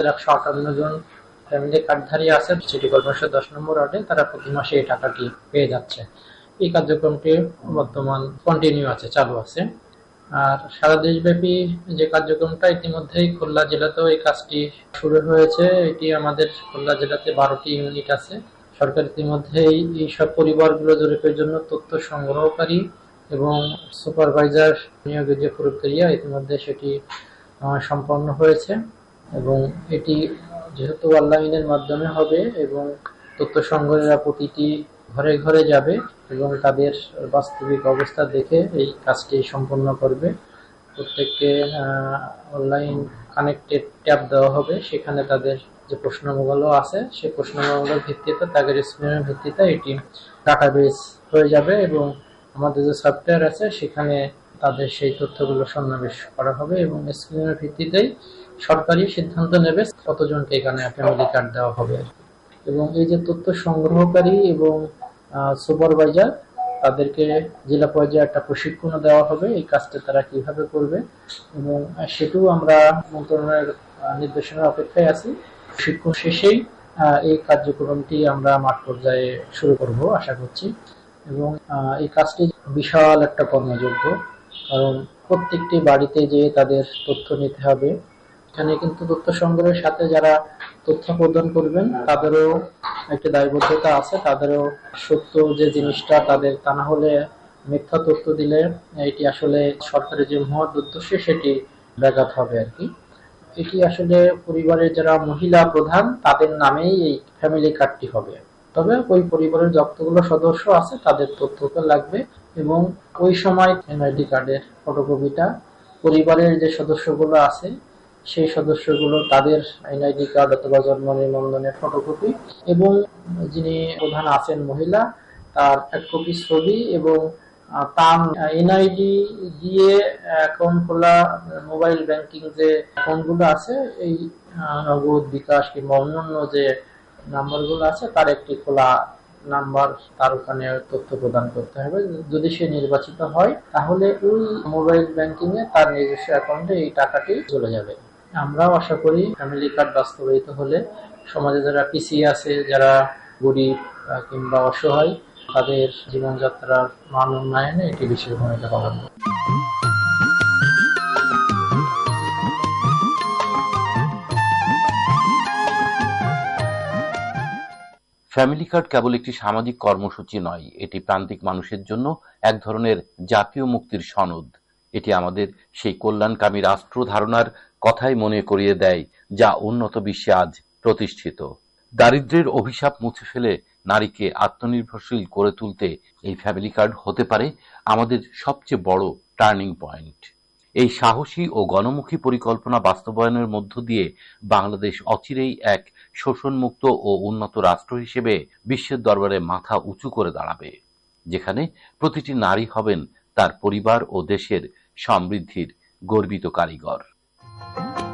158 জন family কার্ডধারী আছে city corporation 10 নম্বর ওয়ার্ডে, তারা প্রতি মাসে এই টাকাটি পেয়ে যাচ্ছে। এই কার্যক্রমটি বর্তমান কন্টিনিউ আছে, চালু আছে। আর সারা দেশব্যাপী যে কার্যক্রমটা, ইতিমধ্যেই খুলনা জেলাতেও এই কাজটি শুরু হয়েছে। এটি আমাদের খুলনা জেলাতে 12টি ইউনিট আছে। সরকার ইতিমধ্যেই এই সব পরিবারগুলো জরিপের জন্য তথ্য সংগ্রহকারী এবং সুপারভাইজার নিয়োগের যে প্রক্রিয়া, ইতিমধ্যে সেটি সম্পন্ন হয়েছে। এবং এটি যেহেতু অনলাইনের মাধ্যমে হবে এবং তথ্য সংগ্রহের প্রতিটি ঘরে ঘরে যাবে এবং তাদের বাস্তবিক অবস্থা দেখে এই কাজটি সম্পন্ন করবে। প্রত্যেককে অনলাইন কানেক্টেড ট্যাব দেওয়া হবে, সেখানে তাদের যে প্রশ্নগুলো আছে সেই প্রশ্নগুলোর ভিত্তিতে, তাদের স্ক্রিনের ভিত্তিতে এটি ডাটাবেস হয়ে যাবে এবং আমাদের যে সফটওয়্যার আছে সেখানে তাদের সেই তথ্যগুলো সন্নিবেশ করা হবে এবং স্ক্রিনের ভিত্তিতেই সরকারি সিদ্ধান্ত নেবে কতজনকে এখানে ফ্যামিলি কার্ড দেওয়া হবে। এবং এই যে তথ্য সংগ্রহকারী এবং সুপারভাইজার, তাদেরকে জেলা পর্যায়ে একটা প্রশিক্ষণ দেওয়া হবে এই কাজটা তারা কিভাবে করবে, এবং সেটাও আমরা মন্ত্রণালয়ের নির্দেশনার অপেক্ষায় আছি। প্রশিক্ষণ শেষেই এই কার্যক্রমটি আমরা মাঠ পর্যায়ে শুরু করব আশা করছি। এবং এই কাজটি বিশাল একটা কর্মযজ্ঞ, কারণ প্রত্যেকটি বাড়িতে যেয়ে তাদের তথ্য নিতে হবে। এখানে কিন্তু তথ্য সংগ্রহের সাথে যারা তথ্য প্রদান করবেন তাদেরও একটা দায়বদ্ধতা আছে, তাদেরও সত্য যে জিনিসটা তাদের, তা না হলে মিথ্যা তথ্য দিলে এটি আসলে সরকারের যে মহৎ উদ্দেশ্য সেটি ব্যাঘাত হবে আর কি। এটি আসলে পরিবারের যারা মহিলা প্রধান তাদের নামেই এই ফ্যামিলি কার্ডটি হবে, তবে ওই পরিবারের যতগুলো সদস্য আছে তাদের তথ্যকে লাগবে। এবং ওই সময় এনআইডি কার্ডের ফটোকপিটা পরিবারের যে সদস্যগুলো আছে সেই সদস্যগুলো তাদের এনআইডি কার্ড অথবা জন্ম নিবন্ধনের ফটোকপি, এবং যিনি প্রধান আছেন মহিলা তার এক কপি ছবি, এবং তার এনআইডি দিয়ে অ্যাকাউন্ট খোলা মোবাইল ব্যাংকিং যে অ্যাকাউন্টগুলো আছে, এই নগদ, বিকাশ কিংবা অন্যান্য যে নাম্বারগুলো আছে তার একটি খোলা নাম্বার তার ওখানে তথ্য প্রদান করতে হবে। যদি সে নির্বাচিত হয় তাহলে ওই মোবাইল ব্যাংকিং এ তার নিজস্ব অ্যাকাউন্টে এই টাকাটি চলে যাবে। আমরাও আশা করি ফ্যামিলি কার্ড বাস্তবায়িত হলে সমাজে যারা পিছিয়ে আছে, যারা গরিব কিংবা অসহায়, তাদের জীবনযাত্রার মান উন্নয়নে এটি বিশেষ ভূমিকা পালন করবে। ফ্যামিলি কার্ড কেবল একটি সামাজিক কর্মসূচি নয়, এটি প্রান্তিক মানুষের জন্য এক ধরনের জাতীয় মুক্তির সনদ। এটি আমাদের সেই কল্যাণকামী রাষ্ট্র ধারণার কথাই মনে করিয়ে দেয় যা উন্নত বিশ্বে আজ প্রতিষ্ঠিত। দারিদ্র্যের অভিশাপ মুছে ফেলে নারীকে আত্মনির্ভরশীল করে তুলতে এই ফ্যামিলি কার্ড হতে পারে আমাদের সবচেয়ে বড় টার্নিং পয়েন্ট। এই সাহসী ও গণমুখী পরিকল্পনা বাস্তবায়নের মধ্য দিয়ে বাংলাদেশ অচিরেই এক শোষণমুক্ত ও উন্নত রাষ্ট্র হিসেবে বিশ্বের দরবারে মাথা উঁচু করে দাঁড়াবে, যেখানে প্রতিটি নারী হবেন তার পরিবার ও দেশের সমৃদ্ধির গর্বিত কারিগর।